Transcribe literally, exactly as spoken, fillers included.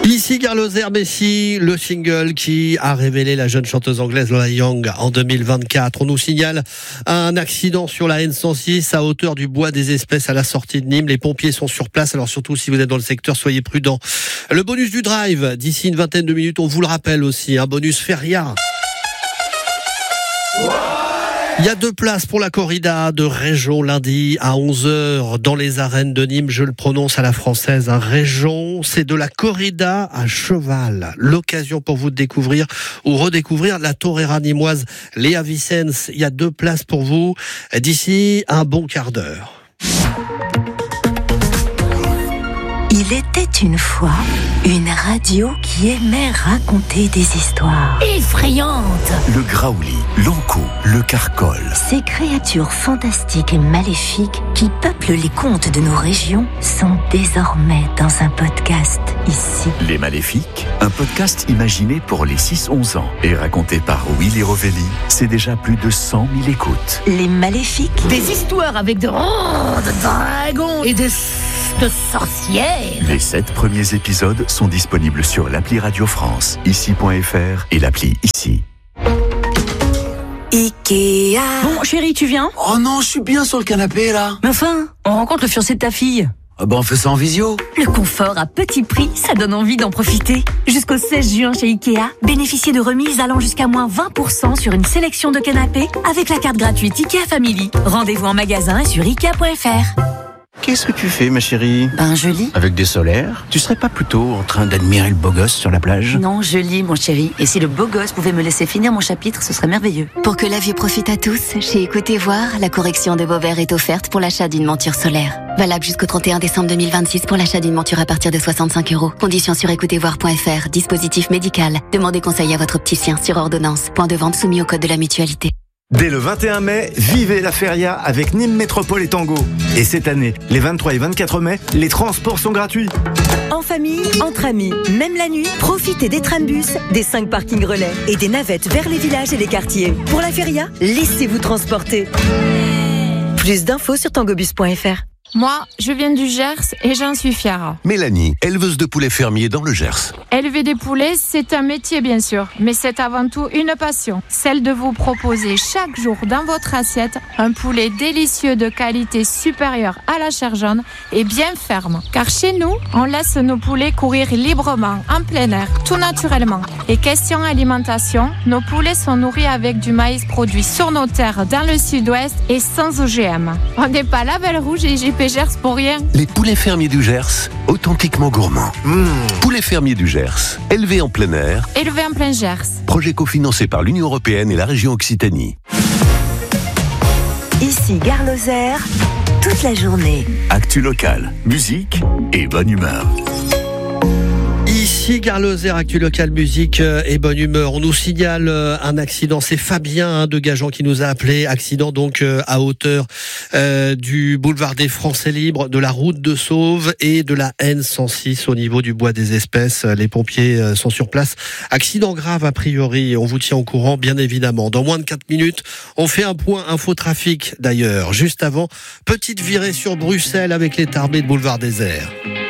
Ici Carlos Herbessi, le single qui a révélé la jeune chanteuse anglaise Lola Young en deux mille vingt-quatre. On nous signale un accident sur la N cent six à hauteur du bois des Espèces à la sortie de Nîmes. Les pompiers sont sur place, alors surtout si vous êtes dans le secteur, soyez prudents. Le bonus du drive, d'ici une vingtaine de minutes, on vous le rappelle aussi, un bonus Feria. Il y a deux places pour la corrida de Réjon lundi à onze heures dans les arènes de Nîmes. Je le prononce à la française. Un Réjon, c'est de la corrida à cheval. L'occasion pour vous de découvrir ou redécouvrir la torera nîmoise Léa Vicens. Il y a deux places pour vous d'ici un bon quart d'heure. Il était une fois une radio qui aimait raconter des histoires effrayantes. Le graouli, l'ankou, le carcol. Ces créatures fantastiques et maléfiques qui peuplent les contes de nos régions sont désormais dans un podcast ici. Les Maléfiques, un podcast imaginé pour les six onze ans et raconté par Willy Rovelli. C'est déjà plus de cent mille écoutes. Les Maléfiques. Des histoires avec de, oh, de dragons et de, de sorcières. Les sept premiers épisodes sont disponibles sur l'appli Radio France, ici point f r et l'appli Ici. Ikea. Bon, chérie, tu viens ? Oh non, je suis bien sur le canapé, là. Mais enfin, on rencontre le fiancé de ta fille. Ah bah on fait ça en visio. Le confort à petit prix, ça donne envie d'en profiter. Jusqu'au seize juin chez Ikea, bénéficiez de remises allant jusqu'à moins vingt pour cent sur une sélection de canapés avec la carte gratuite Ikea Family. Rendez-vous en magasin et sur ikea point f r. Qu'est-ce que tu fais, ma chérie ? Ben, je lis. Avec des solaires ? Tu serais pas plutôt en train d'admirer le beau gosse sur la plage ? Non, je lis, mon chéri. Et si le beau gosse pouvait me laisser finir mon chapitre, ce serait merveilleux. Pour que la vie profite à tous, chez Écoutez Voir, la correction de vos verres est offerte pour l'achat d'une monture solaire. Valable jusqu'au trente et un décembre deux mille vingt-six pour l'achat d'une monture à partir de soixante-cinq euros. Conditions sur écoutez voir point f r. Dispositif médical. Demandez conseil à votre opticien sur ordonnance. Point de vente soumis au code de la mutualité. Dès le vingt et un mai, vivez la feria avec Nîmes Métropole et Tango. Et cette année, les vingt-trois et vingt-quatre mai, les transports sont gratuits. En famille, entre amis, même la nuit, profitez des trambus, des cinq parkings relais et des navettes vers les villages et les quartiers. Pour la feria, laissez-vous transporter. Plus d'infos sur tangobus point f r. Moi, je viens du Gers et j'en suis fière. Mélanie, éleveuse de poulets fermiers dans le Gers. Élever des poulets, c'est un métier bien sûr, mais c'est avant tout une passion. Celle de vous proposer chaque jour dans votre assiette un poulet délicieux de qualité supérieure à la chair jaune et bien ferme. Car chez nous, on laisse nos poulets courir librement, en plein air, tout naturellement. Et question alimentation, nos poulets sont nourris avec du maïs produit sur nos terres dans le sud-ouest et sans O G M. On n'est pas label rouge et J P Gers pour rien. Les poulets fermiers du Gers, authentiquement gourmands. Mmh. Poulets fermiers du Gers, élevés en plein air. Élevés en plein Gers. Projet cofinancé par l'Union Européenne et la région Occitanie. Ici Gare Lozère, toute la journée. Actu locale, musique et bonne humeur. Ici Gare Lozère, actu local, musique et bonne humeur. On nous signale un accident, c'est Fabien hein, de Gajan qui nous a appelé. Accident donc à hauteur euh, du boulevard des Français Libres, de la route de Sauve et de la N cent six au niveau du bois des Espèces. Les pompiers sont sur place. Accident grave a priori, on vous tient au courant bien évidemment. Dans moins de quatre minutes, on fait un point infotrafic d'ailleurs. Juste avant, petite virée sur Bruxelles avec les tarbés de boulevard Désert.